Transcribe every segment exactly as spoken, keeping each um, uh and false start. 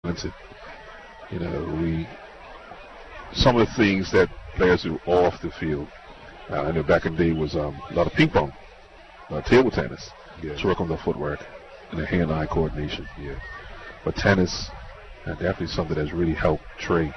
talented. You know, we some of the things that players do off the field. Uh, I know back in the day was um, a lot of ping pong, uh, table tennis, yeah. to work on the footwork and the hand-eye coordination. Yeah. But tennis, uh, definitely something that's really helped Trey.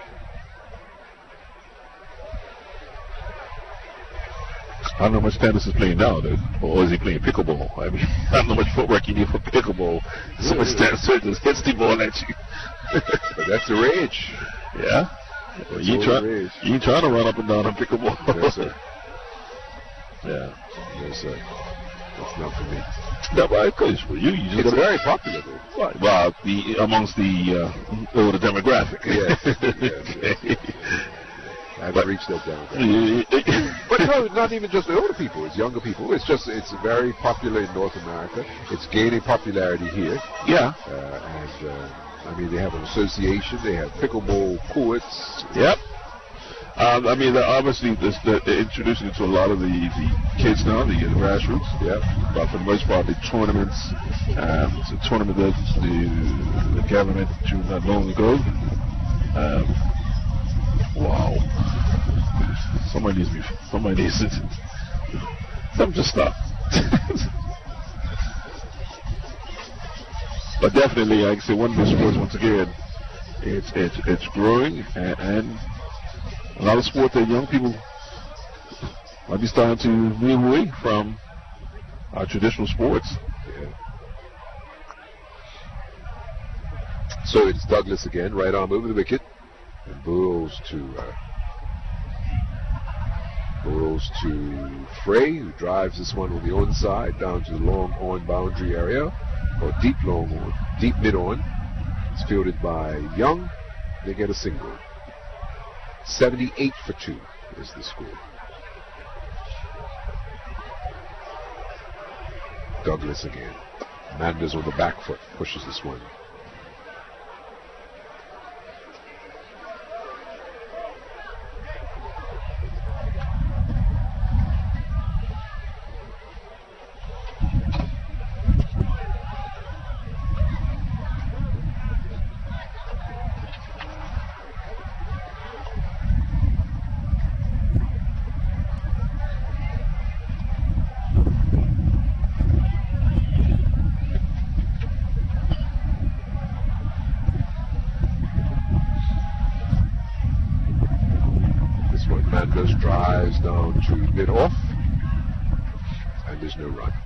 I don't know how much tennis is playing now, though. Or is he playing pickleball? I mean, I don't know how much footwork you need for pickleball. So much tennis just hits the ball at you. But that's the rage. Yeah. Well, you try, you trying to run up and down on pickleball. Yes, sir. Yeah. Yes, sir. That's not for me. No, but of course, for you, you just it's gotta, very popular, though. Well, well the, amongst the uh, older demographic. Yes. yes, yes. I haven't but, reached that demographic. But no, not even just the older people. It's younger people. It's just, it's very popular in North America. It's gaining popularity here. Yeah. Uh, and, uh, I mean, they have an association. They have pickleball courts. Yep. Um, I mean, obviously, this, the, they're introducing it to a lot of the, the kids now, the, the grassroots. Yeah. But for the most part, the tournaments, um, it's a tournament that the, the government to not long ago. Um, wow. Somebody needs to be, somebody needs to, something just stop. But definitely, like I say, one of the sports, once again, it's it's it's growing, and, and a lot of sport that young people might be starting to move away from our traditional sports. Yeah. So it's Douglas again, right arm over the wicket, and Burrows to uh, Burrows to Frey, who drives this one on the onside down to the long on boundary area. Or deep long on, deep mid on. It's fielded by Young. They get a single. seventy-eight for two is the score. Douglas again. Manders on the back foot pushes this one. Drives down to mid off, and there's no run.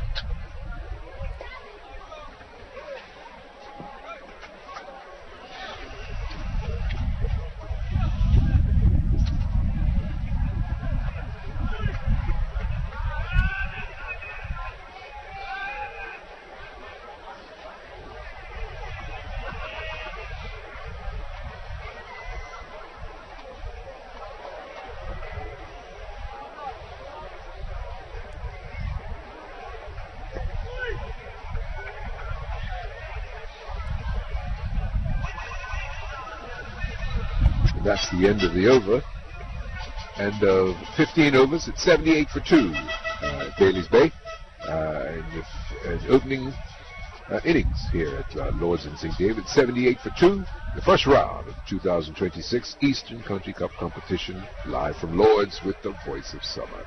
That's the end of the over. End of fifteen overs. It's seventy-eight for two. Uh, Daly's Bay. Uh, in the f- opening uh, innings here at uh, Lords in Saint David. seventy-eight for two. The first round of the two thousand twenty-six Eastern Country Cup competition. Live from Lords with the voice of summer.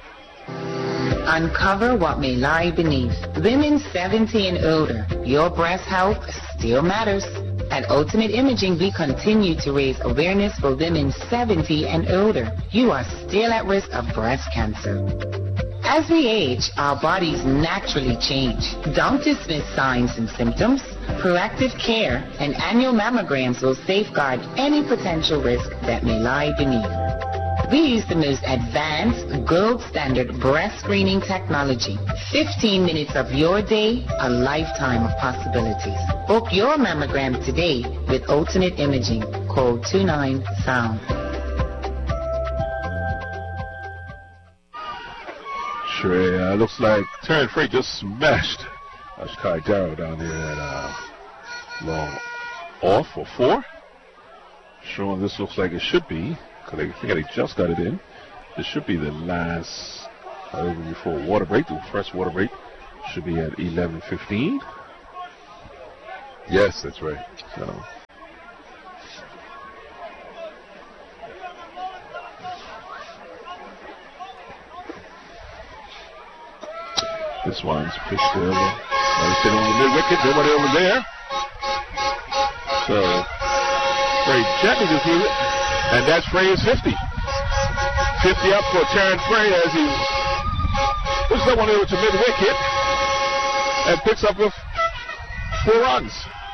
Uncover what may lie beneath. Women seventy and older. Your breast health still matters. At Ultimate Imaging, we continue to raise awareness for women seventy and older. You are still at risk of breast cancer. As we age, our bodies naturally change. Don't dismiss signs and symptoms. Proactive care and annual mammograms will safeguard any potential risk that may lie beneath. We use the most advanced, gold standard breast screening technology. fifteen minutes of your day, a lifetime of possibilities. Book your mammogram today with Ultimate Imaging. Call two nine sound. Sure, uh, looks like Terrence Frey just smashed Ashkai Darrow down there at uh, long off for four. Showing this looks like it should be. Because I think they just got it in. This should be the last, uh, before water break. The first water break should be at eleven fifteen. Yes, that's right. So. This one's pitched over. Another spin on the mid wicket. Nobody over there. So Frey gently just moves it, and that's Frey's fifty. fifty up for Terrence Frey as he puts that one over to mid wicket and picks up with four runs.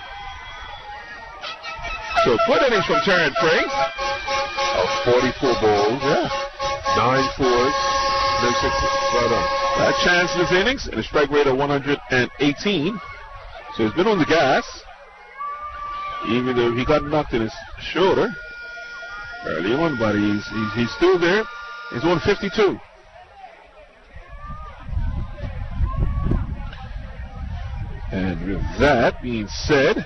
So four innings from Terrence Frey. Uh, forty-four balls. Yeah. Nine fours. No sixes. Well done. Uh, chanceless innings and a strike rate of one hundred eighteen. So he's been on the gas, even though he got knocked in his shoulder early on, but he's, he's, he's still there. He's on fifty-two. And with that being said,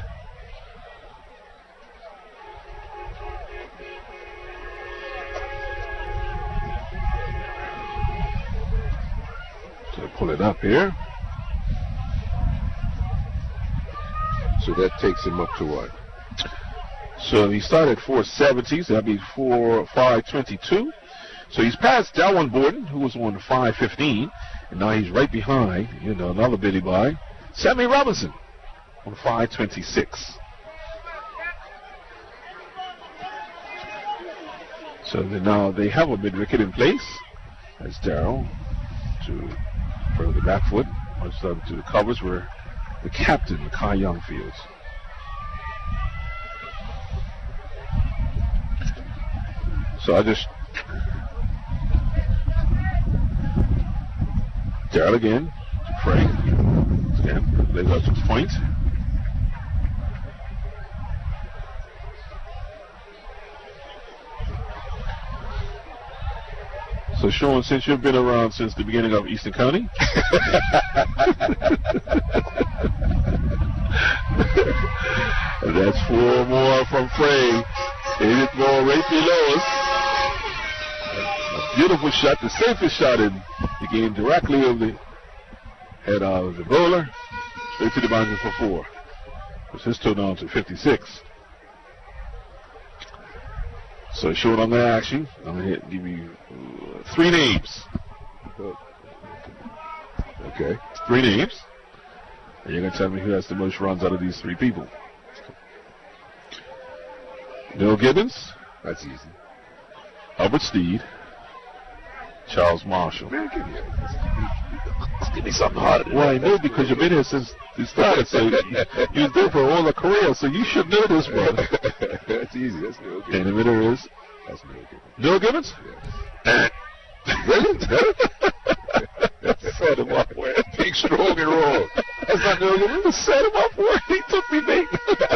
so pull it up here. So that takes him up to what? So he started four seventy, so that'd be four five twenty-two. So he's past Dalwin Borden, who was on five fifteen, and now he's right behind, you know, another bitty by Sammy Robinson on five twenty-six. So then now they have a mid-wicket in place. That's Darrell to further the back foot, much up to the covers where the captain, Kai Young, fields. So I just Darrell again to Frank. Again, lays out to the point. So Sean, since you've been around since the beginning of Eastern County, that's four more from Frey. Eight more right below us. A beautiful shot, the safest shot in the game, directly over the head of the bowler, straight to the boundary for four. It's his toe down to fifty-six. So short on the action. I'm going to give you uh, three names. Okay. Three names. And you're going to tell me who has the most runs out of these three people. Neil Gibbons. That's easy. Albert Steed. Charles Marshall. Man, give me, give me something harder. Well, I know because you've been here since you started, so you, you've been for all the career, so you should know this one. That's easy. That's Neil Gibbons. And the winner is? That's Neil Gibbons. Neil Gibbons? Yes. Really? Set him up where? Big, strong, and raw. That's not Neil Gibbons. Set him up where he took me, mate.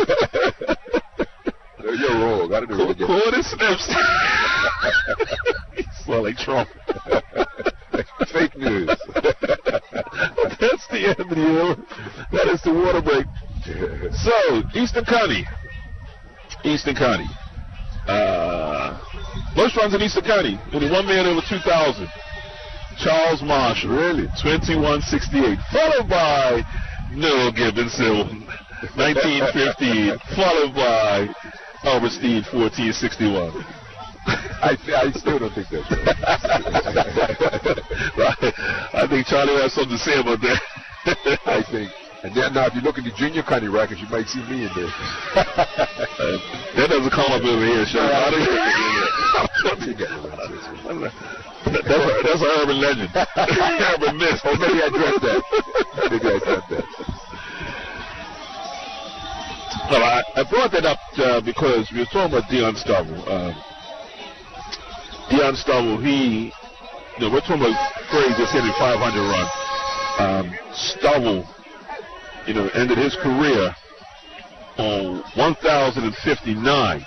No, you're wrong. I don't know. Co- Quarter snips. Well, like Trump. Fake news. That's the end of the year. That is the water break. So, Eastern County. Eastern County. Uh, most runs in Eastern County. Only one man over two thousand. Charles Marshall. Really? twenty-one sixty-eight. Followed by Noel Gibbons, nineteen fifteen. Followed by Albert Steed, fourteen sixty-one. I, I still don't think that's right. I think Charlie has something to say about that. I think. And then, now, if you look at the junior county rackets, you might see me in there. uh, that doesn't come up over here, Sean. that's, a, that's an urban legend. Urban myth. Oh, maybe I dreamt that. Maybe I dreamt that. Well, I, I brought that up uh, because we were talking about Dion Stubble. Uh, Dion Stubble, he, you know, we're talking about Frey just hitting five hundred runs. Um, Stubble, you know, ended his career on one thousand fifty-nine.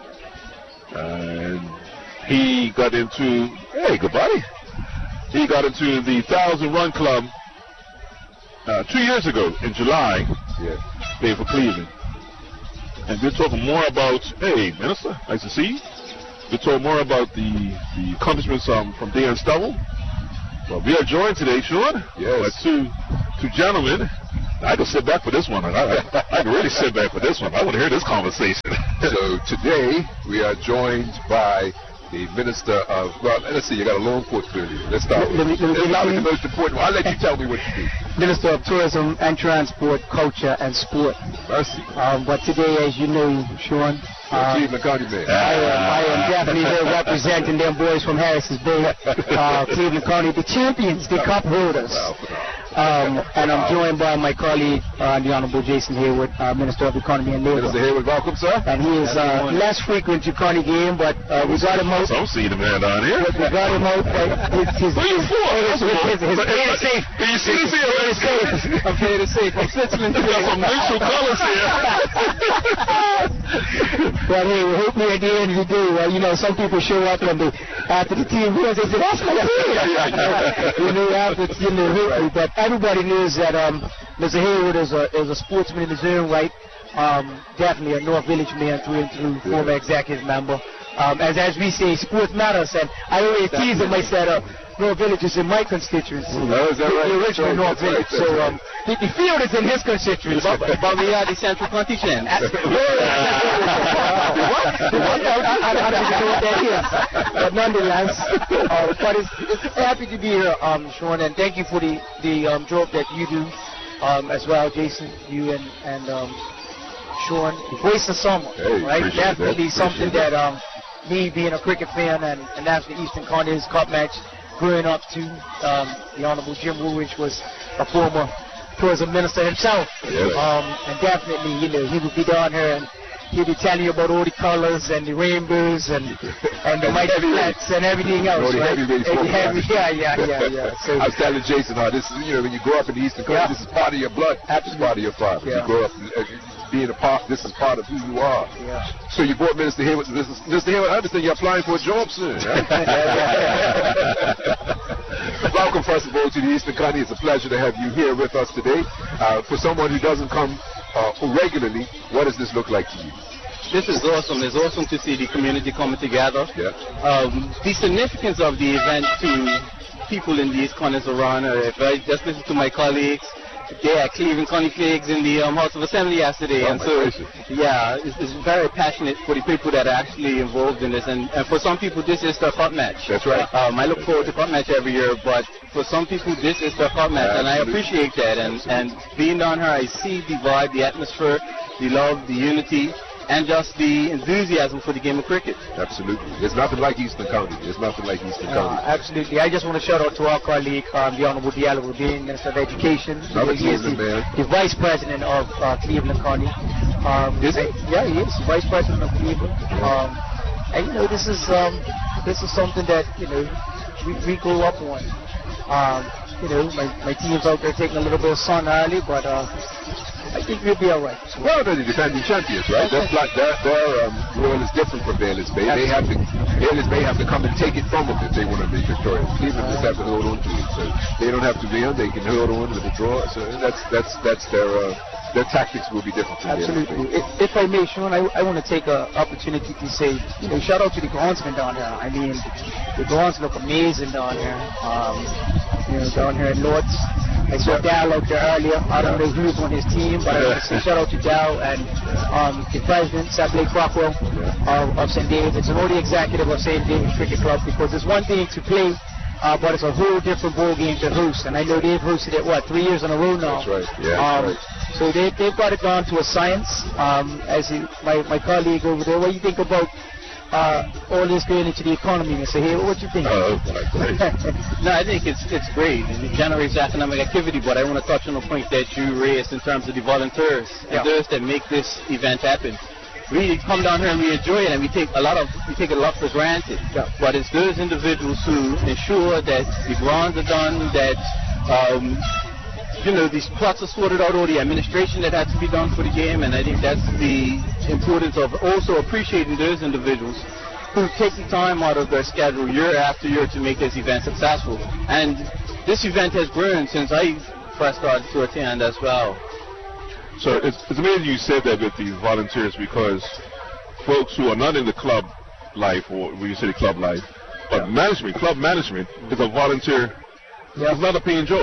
And he got into, hey, good buddy. He got into the thousand run club uh, two years ago in July. Yeah. Playing for Cleveland. And we're talking more about, hey, Minister, nice to see you. We're talking more about the, the accomplishments um, from Dion Stubble. Well, we are joined today, Sean, yes. by two, two gentlemen I can sit back for this one. And I, I, I can really sit back for this one. I want to hear this conversation. So today we are joined by the Minister of, well, let's see, you got a long quote clearly. Let's start with, let me, let me, let's start let me, with the most important one. I'll let you tell me what to do. Minister of Tourism and Transport, Culture and Sport. Mercy. Um, but today, as you know, Sean, uh, Cleveland County man. I, am, I am definitely here representing them boys from Harris's Bay, uh, Cleveland County, the champions, the cup holders. Um, and I'm joined by my colleague, uh, the Honorable Jason Hayward, uh, Minister of Economy and Labor. Minister Hayward, welcome, sir. And he is uh, less frequent to County game, but uh, we got him out. I'm seeing the man down here. We got him out. Uh, his, his, Who you for? his, his, his, his play is safe. You see this here? His play is safe. I'm playing it safe. I'm Switzerland. You got some neutral colors here. But hey, hopefully at the end of the day, well, you know, some people show up and they, after the team wins, they say, that's my team. You know, after, you know, hopefully, but everybody knows that um, Mister Hayward is a, is a sportsman in his own right. Um, definitely a North Village man through and through, former executive member. Um, as, as we say, sports matters, and I always tease him, I said, uh, North Village is in my constituency. Oh, is that right? The original North Village. Right, so um, the, the field is in his constituency. But we are the central contingent. What? I don't even know what that is. But nonetheless, uh, but it's, it's happy to be here, um, Sean, and thank you for the, the um, job that you do um, as well, Jason, you and, and um, Sean. The voice of summer, hey, right? Definitely that. something that um, me being a cricket fan, and, and that's the Eastern Continental Cup match, growing up to um, the Honorable Jim Woolwich was a former tourism minister himself. Yes. Um, and definitely, you know, he would be down here and he'd be telling you about all the colors and the rainbows and and the mighty flats and everything else, all the right? heavy race And the heavy, programs. yeah, yeah, yeah, yeah. So, I was telling Jason how this is, you know, when you grow up in the Eastern Country, Yeah. this is part of your blood. This is part of your father. Yeah. You grow up uh, being a part, this is part of who you are. yeah. So you brought Minister Hayward to this. Minister Hayward, I understand you're applying for a job soon. Right? Welcome, first of all, to the Eastern Country. It's a pleasure to have you here with us today. Uh, for someone who doesn't come uh, regularly, what does this look like to you? This is awesome. It's awesome to see the community coming together. Yeah. Um, the significance of the event to people in these corners around, uh, if I just listen to my colleagues, they had Cleveland County flags in the um, House of Assembly yesterday, Oh, and my so gracious. yeah, it's, it's very passionate for the people that are actually involved in this, and, and for some people this is their cup match. That's right. Um, I look forward to cup match every year, but for some people this is their cup match, and I Absolutely. appreciate that. And and being down here, I see the vibe, the atmosphere, the love, the unity, and just the enthusiasm for the game of cricket. Absolutely. There's nothing like Eastern County. There's nothing like Eastern Uh, County. absolutely. I just want to shout out to our colleague, um, the Honorable Diallo Rubin, Minister of Education. Another He is the, Cleveland man. the Vice President of uh, Cleveland County. Um, Is he? Yeah, he is Vice President of Cleveland. Um, and you know, this is um, this is something that you know we, we grew up on. Um, you know, my, my team's out there taking a little bit of sun early, but uh, I think we'll be all right. So, Well, they're the defending champions, right? Their, flat, their, their um, role is different from Bayless Bay. They have to, Bayless Bay have to come and take it from them if they want to be victorious. Cleveland just have to hold on to it. So they don't have to be on. They can hold on with the draw. So that's that's that's their uh, their tactics will be different from Bayless absolutely. Bay. If, if I may, Sean, I, I want to take an opportunity to say, you know, shout out to the groundsmen down here. I mean, the grounds look amazing down here. Um, you know, down here in Lords. I saw Dal out there earlier. I don't know who's on his team, but I want to say shout out to Dal and um, the president, Sir Blake Crockwell of, of Saint David's, and all the executive of Saint David's Cricket Club, because it's one thing to play, uh, but it's a whole different ball game to host. And I know they've hosted it, what, three years in a row now? That's right. Yeah, Um, that's right. So they, they've got it down to a science. Um, as he, my, my colleague over there, what do you think about uh, all this going into the economy, Mister Hayward? What do you think? Oh, my goodness. No, I think it's it's great and it generates economic activity, but I want to touch on a point that you raised in terms of the volunteers Yeah. and those that make this event happen. We come down here and we enjoy it, and we take a lot of we take a lot for granted. Yeah. But it's those individuals who ensure that the grounds are done, that um, you know, these plots are sorted out, all the administration that has to be done for the game, and I think that's the importance of also appreciating those individuals who take the time out of their schedule year after year to make this event successful. And this event has grown since I first started to attend as well. So it's, it's amazing you said that with the volunteers, because folks who are not in the club life, or when you say the club life, but management, club management is a volunteer. Yeah. It's not a paying job.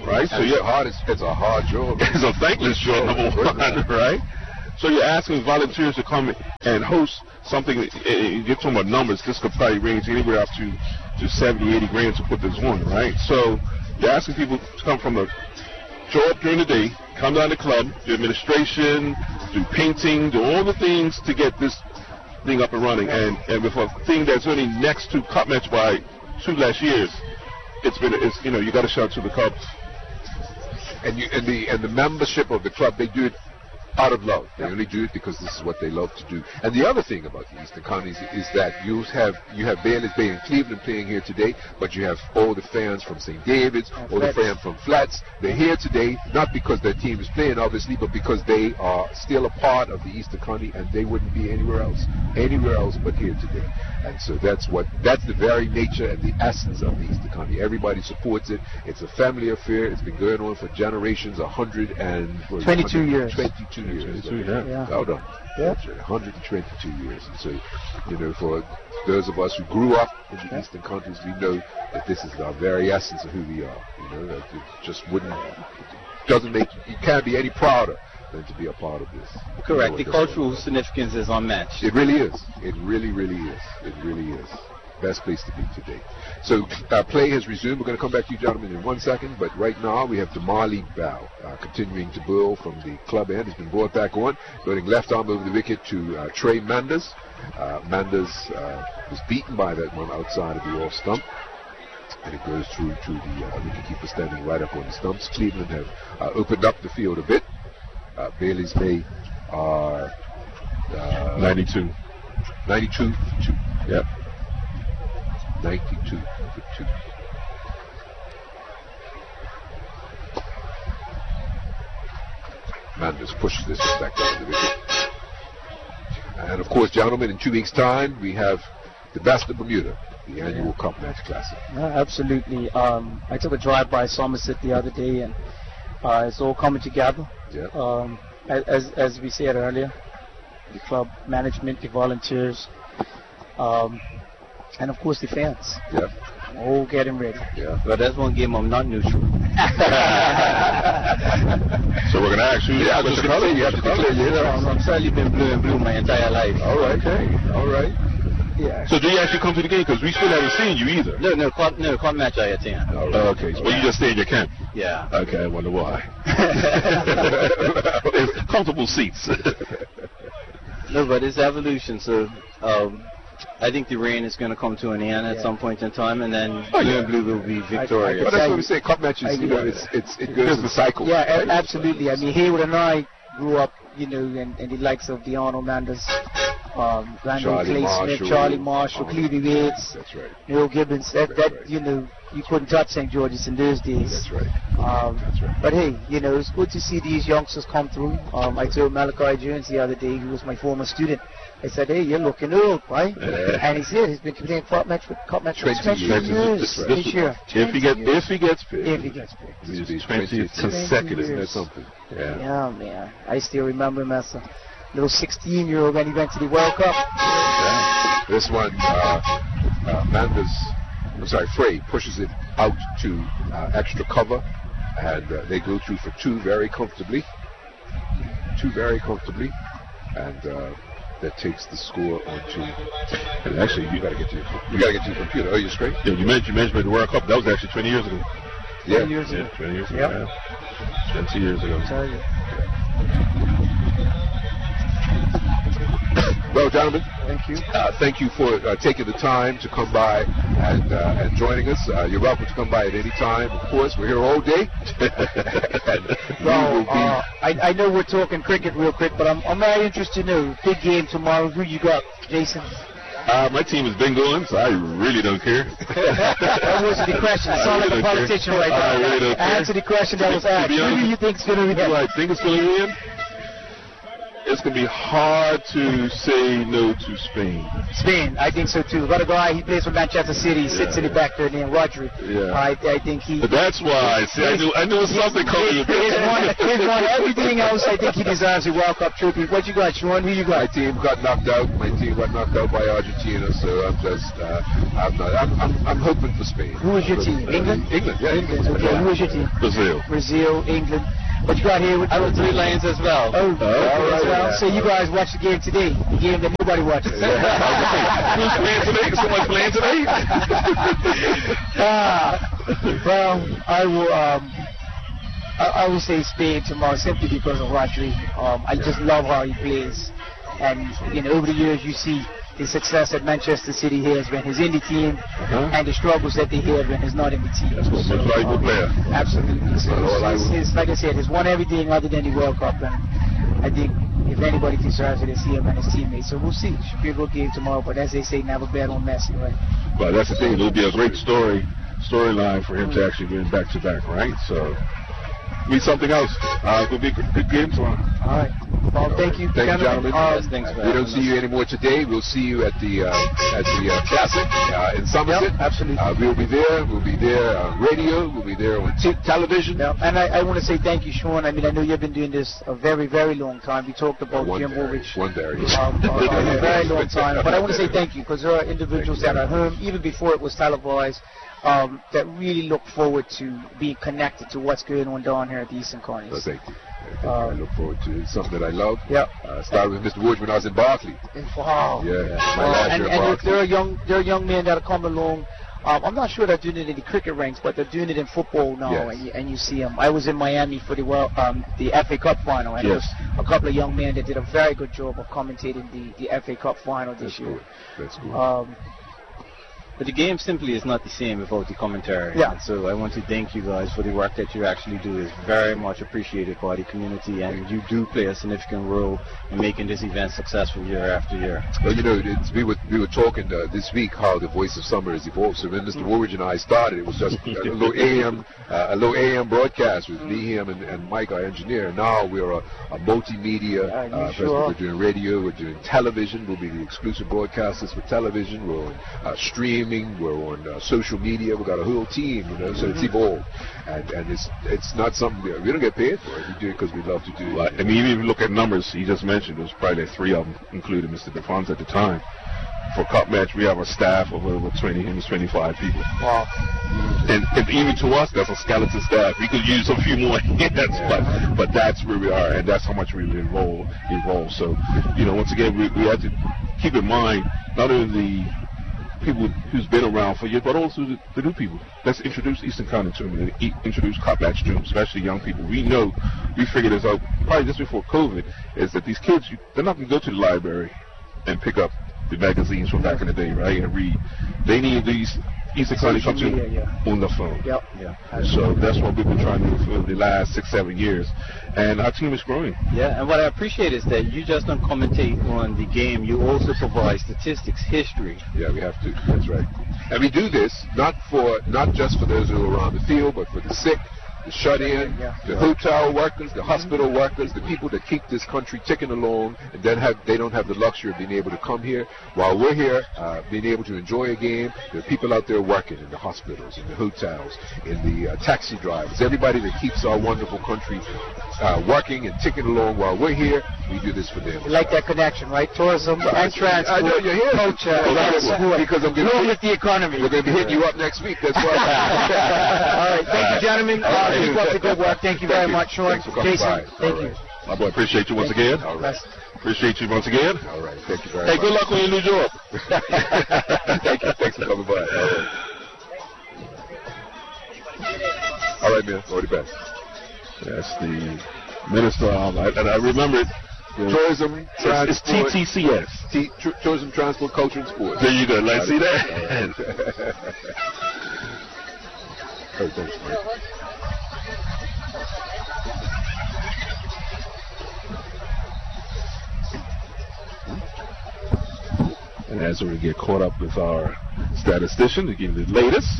right? So it's, you're, a hard, it's, it's a hard job. it's a thankless job, number one, right? So you're asking volunteers to come and host something. You get talking about numbers. This could probably range anywhere up to, to seventy, eighty grand to put this on, right? So you're asking people to come from the show up during the day, come down to the club, do administration, do painting, do all the things to get this thing up and running. And, and with a thing that's only next to Cup Match by two last years, it's been, it's, you know, you got to shout to the Cubs. And you and the and the membership of the club, they do it out of love. They only do it because this is what they love to do. And the other thing about the Eastern Counties is that you have you have Baylor's Bay and Cleveland playing here today, but you have all the fans from Saint David's, all the fans from Flats. They're here today not because their team is playing, obviously, but because they are still a part of the Eastern County, and they wouldn't be anywhere else, anywhere else but here today. And so that's what that's the very nature and the essence of the Eastern County. Everybody supports it. It's a family affair. It's been going on for generations, a hundred and twenty-two years. Twenty-two years. Yeah. Yeah. Well done. Yeah. That's right. one hundred twenty-two years. And so, you know, for those of us who grew up in the Yeah. Eastern Countries, we know that this is the very essence of who we are. You know, that it just wouldn't, it doesn't make, you can't be any prouder than to be a part of this. Correct. You know The what cultural significance is unmatched. it really is. It really, really is. It really is. Best place to be today. So uh, play has resumed. We're going to come back to you gentlemen in one second, but right now we have Damali Bow uh, continuing to bowl from the club end. Has been brought back on, going left arm over the wicket to uh, Trey Manders. Uh, Manders uh, was beaten by that one outside of the off stump, and it goes through to the uh, wicketkeeper standing right up on the stumps. Cleveland have uh, opened up the field a bit. Uh, Bailey's Bay are uh, ninety-two. ninety-two for two. Yep. ninety-two for two. Manders pushes this one back down to the wicket. And of course, gentlemen, in two weeks' time, we have the Best of Bermuda, the annual Cup Match Classic. Yeah, absolutely. Um, I took a drive by Somerset the other day, and uh, it's all coming together. Yeah. Um, as as we said earlier, the club management, the volunteers, um, and of course the fans. Yeah. All getting ready. Yeah. But that's one game I'm not neutral. So we're going to ask you. Yeah, what's just the color, color? you have to color, yeah. I'm, I'm certainly been blue and blue my entire life. All right, okay. All right. Yeah. So do you actually come to the game? Because we still haven't seen you either. No, no, club, no, club match I attend. All right. Oh, okay. So well, you just stay in your camp. Yeah. Okay, I wonder why. Comfortable seats. No, but it's evolution. So um, I think the reign is going to come to an end at Yeah. some point in time, and then Oh, blue yeah. and blue will be But victorious. that's what we say, Cup Matches, I you know, agree. it's, it's, it goes the cycle. Yeah, a- right? absolutely. I mean, Hayward and I grew up, you know, in, in the likes of Deano Manders, um, Randall Charlie Clay Marshall, Smith, Charlie Marshall, um, Clevie Yates, That's right. Neil Gibbons. That, That's that right. you know, you couldn't touch Saint George's in those days. That's right. Um, That's right. But hey, you know, it's good to see these youngsters come through. Um, I told Malachi Jones the other day, who was my former student, I said, hey, you're looking old, right? Yeah. And he said he's been playing cup match with cup match for twenty twenty years. years That's right. this year. If he gets, if he gets If picked, he gets picked. it's It's twenty twenty consecutive. Isn't that years. something? Yeah. Yeah, man. I still remember him as a little sixteen-year-old when he went to the World Cup. Yeah. This one, uh, uh, Manders, I'm sorry, Frey pushes it out to uh, extra cover, and uh, they go through for two very comfortably. Two very comfortably, and uh, that takes the score onto. And actually, You you, gotta get to your, you gotta get to your computer. Oh, you're straight. yeah, you mentioned, you mentioned the World Cup. That was actually twenty years ago. Yeah. twenty years Yeah, ago. twenty years ago. Yep. Yeah. twenty years ago. Tell you. Well, gentlemen, Thank you. uh, thank you for uh, taking the time to come by and uh, and joining us. Uh, you're welcome to come by at any time. Of course, we're here all day. And we Well, will be- uh, I, I know we're talking cricket real quick, but I'm, I'm very interested to know, big game tomorrow, who you got, Jason? Uh, my team has been going, so I really don't care. That wasn't the question. You sound like a politician right now. I really don't care. Answer the question that was To asked. be Who do honest- you think is going to Who win? I think it's going to win? it's going to be hard to say no to Spain. Spain, I think so too. Got a guy, he plays for Manchester City, he sits Yeah. in the back there named Rodri. Yeah. I, I think he... But that's why, see, I knew, I knew it was something coming. He's won, he's won everything else. I think he deserves a World Cup trophy. What you got, Sean? Who you My got? team got knocked out. My team got knocked out by Argentina, so I'm just, uh, I'm not, I'm, I'm, I'm hoping for Spain. Who is your team? England? England, yeah, England. Okay, who is your team? Brazil. Brazil, England. What you got here? With I would three Lions as well. Oh, all right, well, yeah. so you guys watch the game today, the game that nobody watches. Who's playing today? Someone's playing today? Ah, well, I will. Um, I, I will say Spain tomorrow simply because of Rodri. Um, I just love how he plays, and you know, over the years you see the success that Manchester City has when he's in the team, Uh-huh. and the struggles that they have when he's not in the team. That's what makes a valuable player. Absolutely. So Well, I he's, will- he's, like I said, he's won everything other than the World Cup, and I think if anybody deserves it, it's him and his teammates. So we'll see. Should be a good game tomorrow, but as they say, never bet on Messi, right? But that's the thing. It'll be a great story, storyline for him to actually win back to back, right? So, be something else. Uh, it'll be a good, good game tomorrow. All right. Well, thank you, Thank you, gentlemen. Uh, Yes, thanks for We don't having see us. you anymore today. We'll see you at the uh, at the uh, Classic uh, in Somerset. Yep, absolutely. Uh, we'll be there. We'll be there on radio. We'll be there on t- television. Yeah, and I, I want to say thank you, Sean. I mean, I know you've been doing this a very, very long time. We talked about One Jim there. Woolrich. One there. Um, uh, uh, a very long time. But I want to say thank you because there are individuals that are home, even before it was televised, um, that really look forward to being connected to what's going on down here at the Eastern So Corners. thank you. Thank you. Uh, I look forward to it. It's something that I love. Yep. Uh, started with Mister Woods when I was in Barclay. Wow. Yeah. Uh, My last and year at and Barclay. there are young, there are young men that are coming along. Um, I'm not sure they're doing it in the cricket ranks, but they're doing it in football now, Yes. and, you, and you see them. I was in Miami for the World, um, the F A Cup final, and Yes. there was a couple of young men that did a very good job of commentating the, the F A Cup final this That's year. good. That's good. Um, But the game simply is not the same without the commentary. Yeah. And so I want to thank you guys for the work that you actually do. It's very much appreciated by the community, and you do play a significant role in making this event successful year after year. Well, you know, it's, we were we were talking uh, this week how the Voice of Summer has evolved. So when Mister Woolridge and I started, it was just a little A M, uh, a little A M broadcast with me, him, and, and Mike, our engineer. Now we're a, a multimedia. Yeah, you Uh, sure president. are. We're doing radio. We're doing television. We'll be the exclusive broadcasters for television. We're on uh, streaming. We're on uh, social media. We've got a whole team. You know, so it's evolved, and and it's it's not something that we don't get paid for it. We do it because we love to do it. Right. I mean, even if you look at numbers, he just mentioned, there was probably like three of them, including Mister DeFonte at the time. For Cup match, we have a staff of over twenty, almost twenty-five people. wow. And, and even to us, that's a skeleton staff. We could use a few more hands, but but that's where we are, and that's how much we've involved. involved. So, you know, once again, we, we have to keep in mind not only the people who's been around for years, but also the, the new people. Let's introduce Eastern County to them, and e- introduce Cup match to them, especially young people. We know, we figured this out probably just before COVID, is that these kids, you, they're not going to go to the library and pick up the magazines from back in the day, right, and read. They need these Eastern County come to Social media, yeah. on the phone. Yep. Yeah. So that's what we've been trying to do for the last six, seven years. And our team is growing. Yeah, and what I appreciate is that you just don't commentate on the game. You also provide statistics, history. Yeah, we have to. That's right. And we do this not for not just for those who are around the field, but for the sick, the shut-in, Yeah. the hotel workers, the hospital workers, the people that keep this country ticking along, and then have they don't have the luxury of being able to come here while we're here, uh, being able to enjoy a game. There are people out there working in the hospitals, in the hotels, in the uh, taxi drivers, everybody that keeps our wonderful country uh, working and ticking along while we're here. We do this for them. You like that connection, right? Tourism and transport, I know you're here. culture, Oh, and that's sport. what- because I'm gonna- Grow with the economy. We're going to be hitting you up next week. That's why. All right, thank you, gentlemen. All right. Uh, keep up the good work. Thank you Thank very you. much, Sean. Thanks for coming Jason, by. thank All you. right. My boy, appreciate you once again. All right. Appreciate you once again. All right. Thank you very Hey, much. good luck on your new job. Thank you. Thanks for coming by. All right. All right, man. All the best. That's the minister of, and I remember it. Tourism, It's transport, T T C S. T- tr- tourism, transport, culture, and sports. There you go. Let's see All that. right. Oh, thanks, Mike. And as we get caught up with our statistician to give you the latest,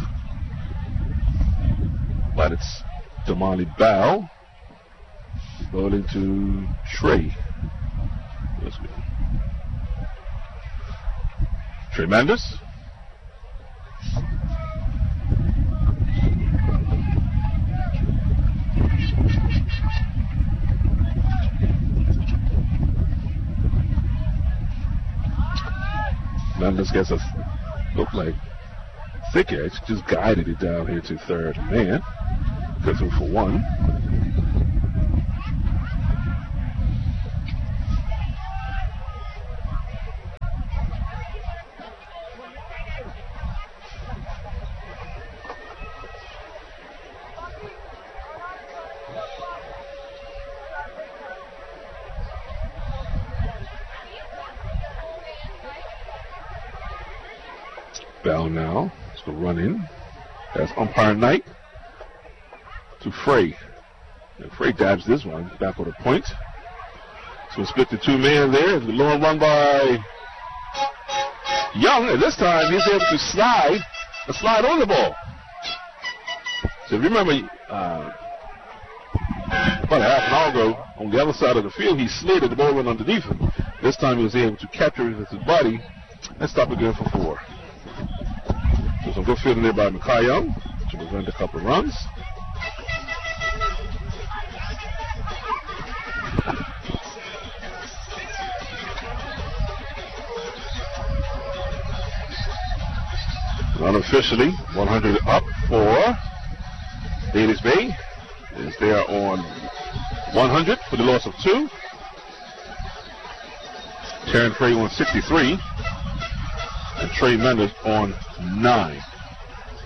but it's Damani Bow bowling to Trey. That's good. Tremendous. Mendes gets a look like thick edge, just guided it down here to third man. Goes through for one. Bell now. Let's go run in. That's umpire Knight to Frey. And Frey dabs this one back with a point. So we split the two men there. The long run by Young. And this time he's able to slide, a slide on the ball. So if you remember, uh, about a half an hour ago, on the other side of the field, he slid and the ball went underneath him. This time he was able to capture it with his body and stop it good for four. So some good fielding there by Makai Young to prevent a couple of runs. Unofficially, one hundred up for Davis Bay. Is there on one hundred for the loss of two. Terran Frey on sixty-three. And Trey Mendes on nine.